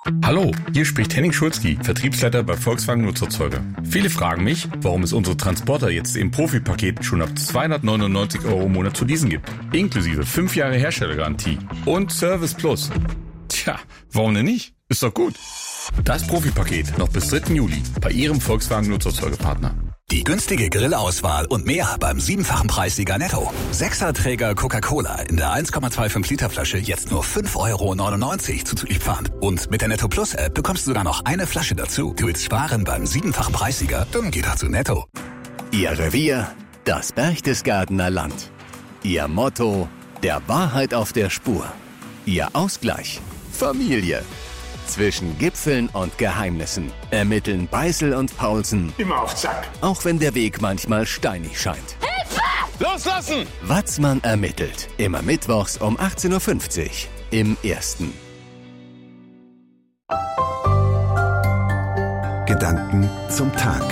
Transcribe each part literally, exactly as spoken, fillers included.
Hallo, hier spricht Henning Schulzki, Vertriebsleiter bei Volkswagen Nutzerzeuger. Viele fragen mich, warum es unsere Transporter jetzt im Profi-Paket schon ab zweihundertneunundneunzig Euro im Monat zu leasen gibt. Inklusive fünf Jahre Herstellergarantie und Service Plus. Tja, warum denn nicht? Ist doch gut. Das Profi-Paket noch bis dritten Juli bei Ihrem Volkswagen Nutzerzeugerpartner. Die günstige Grillauswahl und mehr beim siebenfachen Preissieger Netto. Sechserträger Coca-Cola in der eins Komma fünfundzwanzig Liter Flasche jetzt nur fünf Euro neunundneunzig zuzüglich Pfand. Und mit der Netto Plus App bekommst du sogar noch eine Flasche dazu. Du willst sparen beim siebenfachen Preissieger? Dann geh doch zu Netto. Ihr Revier, das Berchtesgadener Land. Ihr Motto, der Wahrheit auf der Spur. Ihr Ausgleich, Familie. Zwischen Gipfeln und Geheimnissen ermitteln Beißel und Paulsen immer auf Zack. Auch wenn der Weg manchmal steinig scheint. Hilfe! Loslassen! Watzmann ermittelt. Immer mittwochs um achtzehn Uhr fünfzig im Ersten. Gedanken zum Tag.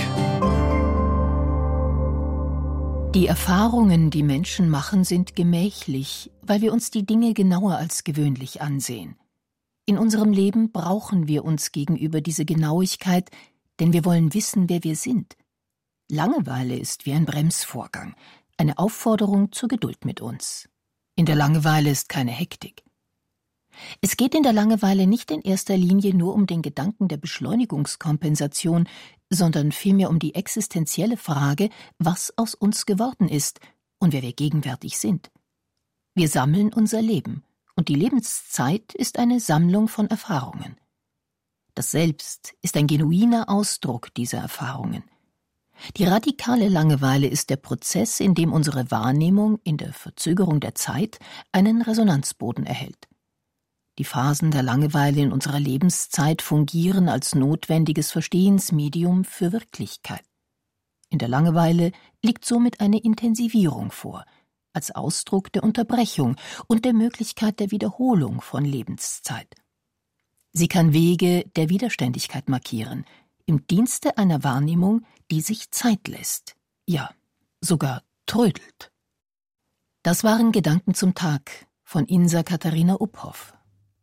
Die Erfahrungen, die Menschen machen, sind gemächlich, weil wir uns die Dinge genauer als gewöhnlich ansehen. In unserem Leben brauchen wir uns gegenüber diese Genauigkeit, denn wir wollen wissen, wer wir sind. Langeweile ist wie ein Bremsvorgang, eine Aufforderung zur Geduld mit uns. In der Langeweile ist keine Hektik. Es geht in der Langeweile nicht in erster Linie nur um den Gedanken der Beschleunigungskompensation, sondern vielmehr um die existenzielle Frage, was aus uns geworden ist und wer wir gegenwärtig sind. Wir sammeln unser Leben. Und die Lebenszeit ist eine Sammlung von Erfahrungen. Das Selbst ist ein genuiner Ausdruck dieser Erfahrungen. Die radikale Langeweile ist der Prozess, in dem unsere Wahrnehmung in der Verzögerung der Zeit einen Resonanzboden erhält. Die Phasen der Langeweile in unserer Lebenszeit fungieren als notwendiges Verstehensmedium für Wirklichkeit. In der Langeweile liegt somit eine Intensivierung vor, als Ausdruck der Unterbrechung und der Möglichkeit der Wiederholung von Lebenszeit. Sie kann Wege der Widerständigkeit markieren, im Dienste einer Wahrnehmung, die sich Zeit lässt, ja, sogar trödelt. Das waren Gedanken zum Tag von Insa Katharina Uphoff.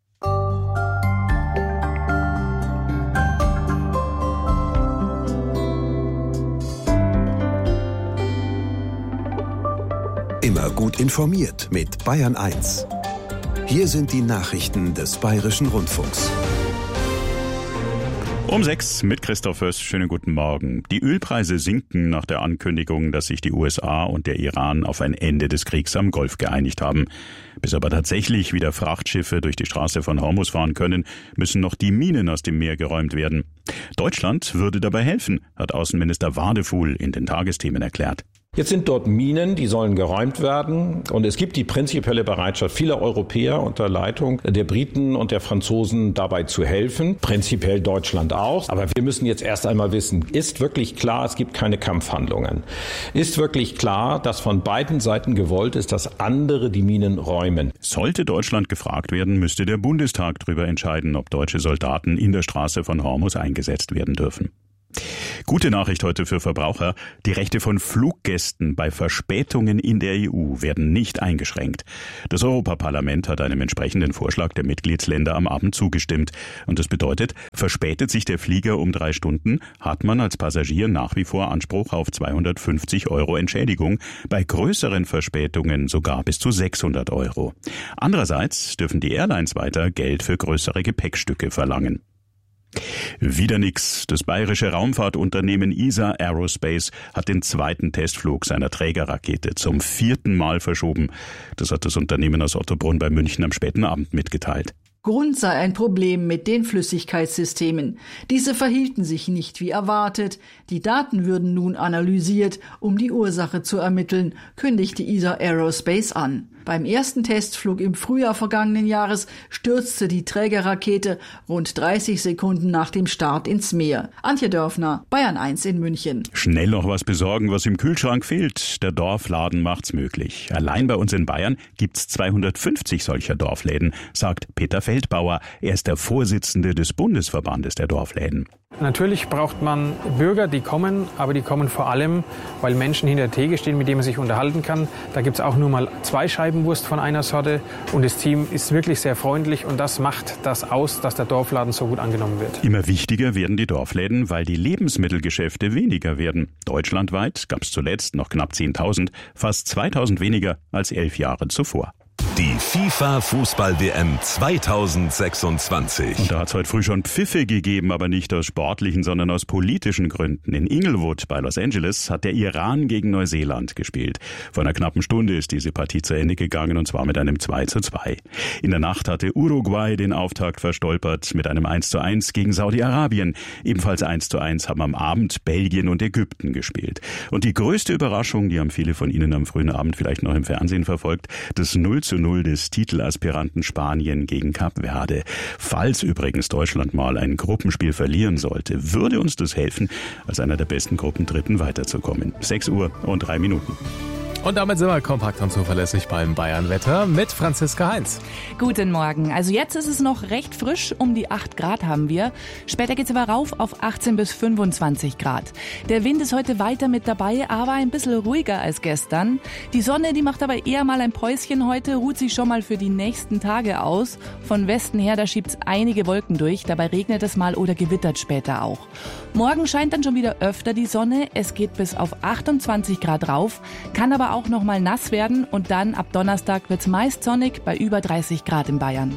Immer gut informiert mit Bayern eins. Hier sind die Nachrichten des Bayerischen Rundfunks. Um sechs mit Christoph Föß. Schönen guten Morgen. Die Ölpreise sinken nach der Ankündigung, dass sich die U S A und der Iran auf ein Ende des Kriegs am Golf geeinigt haben. Bis aber tatsächlich wieder Frachtschiffe durch die Straße von Hormuz fahren können, müssen noch die Minen aus dem Meer geräumt werden. Deutschland würde dabei helfen, hat Außenminister Wadefuhl in den Tagesthemen erklärt. Jetzt sind dort Minen, die sollen geräumt werden. Und es gibt die prinzipielle Bereitschaft vieler Europäer unter Leitung der Briten und der Franzosen dabei zu helfen. Prinzipiell Deutschland auch. Aber wir müssen jetzt erst einmal wissen, ist wirklich klar, es gibt keine Kampfhandlungen? Ist wirklich klar, dass von beiden Seiten gewollt ist, dass andere die Minen räumen? Sollte Deutschland gefragt werden, müsste der Bundestag darüber entscheiden, ob deutsche Soldaten in der Straße von Hormuz eingesetzt werden dürfen. Gute Nachricht heute für Verbraucher. Die Rechte von Fluggästen bei Verspätungen in der E U werden nicht eingeschränkt. Das Europaparlament hat einem entsprechenden Vorschlag der Mitgliedsländer am Abend zugestimmt. Und das bedeutet, verspätet sich der Flieger um drei Stunden, hat man als Passagier nach wie vor Anspruch auf zweihundertfünfzig Euro Entschädigung, bei größeren Verspätungen sogar bis zu sechshundert Euro. Andererseits dürfen die Airlines weiter Geld für größere Gepäckstücke verlangen. Wieder nix. Das bayerische Raumfahrtunternehmen E S A Aerospace hat den zweiten Testflug seiner Trägerrakete zum vierten Mal verschoben. Das hat das Unternehmen aus Ottobrunn bei München am späten Abend mitgeteilt. Grund sei ein Problem mit den Flüssigkeitssystemen. Diese verhielten sich nicht wie erwartet. Die Daten würden nun analysiert, um die Ursache zu ermitteln, kündigte E S A Aerospace an. Beim ersten Testflug im Frühjahr vergangenen Jahres stürzte die Trägerrakete rund dreißig Sekunden nach dem Start ins Meer. Antje Dörfner, Bayern eins in München. Schnell noch was besorgen, was im Kühlschrank fehlt. Der Dorfladen macht's möglich. Allein bei uns in Bayern gibt's zweihundertfünfzig solcher Dorfläden, sagt Peter Feldbauer. Er ist der Vorsitzende des Bundesverbandes der Dorfläden. Natürlich braucht man Bürger, die kommen, aber die kommen vor allem, weil Menschen hinter der Theke stehen, mit denen man sich unterhalten kann. Da gibt es auch nur mal zwei Scheiben Wurst von einer Sorte und das Team ist wirklich sehr freundlich und das macht das aus, dass der Dorfladen so gut angenommen wird. Immer wichtiger werden die Dorfläden, weil die Lebensmittelgeschäfte weniger werden. Deutschlandweit gab es zuletzt noch knapp zehntausend, fast zweitausend weniger als elf Jahre zuvor. Die FIFA-Fußball-W M zweitausendsechsundzwanzig. Und da hat es heute früh schon Pfiffe gegeben, aber nicht aus sportlichen, sondern aus politischen Gründen. In Inglewood bei Los Angeles hat der Iran gegen Neuseeland gespielt. Vor einer knappen Stunde ist diese Partie zu Ende gegangen und zwar mit einem zwei zu zwei. In der Nacht hatte Uruguay den Auftakt verstolpert mit einem eins zu eins gegen Saudi-Arabien. Ebenfalls eins zu eins haben am Abend Belgien und Ägypten gespielt. Und die größte Überraschung, die haben viele von Ihnen am frühen Abend vielleicht noch im Fernsehen verfolgt, das null zu null des Titelaspiranten Spanien gegen Kap Verde. Falls übrigens Deutschland mal ein Gruppenspiel verlieren sollte, würde uns das helfen, als einer der besten Gruppendritten weiterzukommen. sechs Uhr und drei Minuten. Und damit sind wir kompakt und zuverlässig beim Bayern-Wetter mit Franziska Heinz. Guten Morgen. Also jetzt ist es noch recht frisch, um die acht Grad haben wir. Später geht es aber rauf auf achtzehn bis fünfundzwanzig Grad. Der Wind ist heute weiter mit dabei, aber ein bisschen ruhiger als gestern. Die Sonne, die macht aber eher mal ein Päuschen heute, ruht sich schon mal für die nächsten Tage aus. Von Westen her, da schiebt es einige Wolken durch, dabei regnet es mal oder gewittert später auch. Morgen scheint dann schon wieder öfter die Sonne, es geht bis auf achtundzwanzig Grad rauf, kann aber auch noch mal nass werden und dann ab Donnerstag wird es meist sonnig bei über dreißig Grad in Bayern.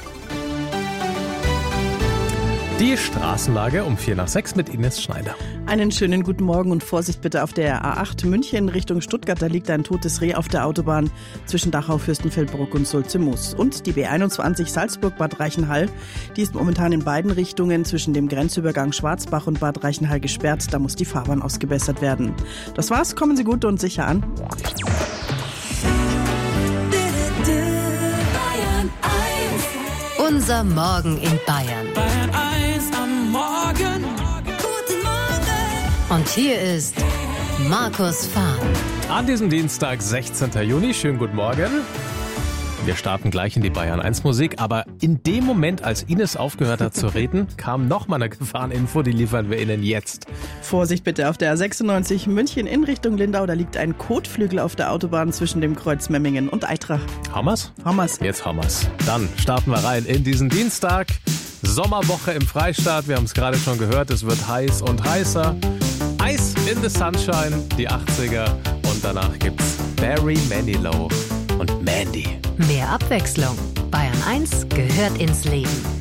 Die Straßenlage um vier nach sechs mit Ines Schneider. Einen schönen guten Morgen und Vorsicht bitte auf der A acht München Richtung Stuttgart. Da liegt ein totes Reh auf der Autobahn zwischen Dachau, Fürstenfeldbruck und Sulze-Moos. Und die B einundzwanzig Salzburg-Bad Reichenhall, die ist momentan in beiden Richtungen zwischen dem Grenzübergang Schwarzbach und Bad Reichenhall gesperrt. Da muss die Fahrbahn ausgebessert werden. Das war's, kommen Sie gut und sicher an. Unser Morgen in Bayern. Bayern eins am Morgen. Guten Morgen. Und hier ist Markus Fahn. An diesem Dienstag, sechzehnten Juni. Schönen guten Morgen. Wir starten gleich in die Bayern eins Musik, aber in dem Moment, als Ines aufgehört hat zu reden, kam noch mal eine Gefahreninfo, die liefern wir Ihnen jetzt. Vorsicht bitte auf der A sechsundneunzig München in Richtung Lindau, da liegt ein Kotflügel auf der Autobahn zwischen dem Kreuz Memmingen und Eitrach. Hammers? Hammers. Jetzt Hammers. Dann starten wir rein in diesen Dienstag. Sommerwoche im Freistaat, wir haben es gerade schon gehört, es wird heiß und heißer. Ice in the Sunshine, die achtziger und danach gibt's Barry Manilow und Mandy. Mehr Abwechslung. Bayern eins gehört ins Leben.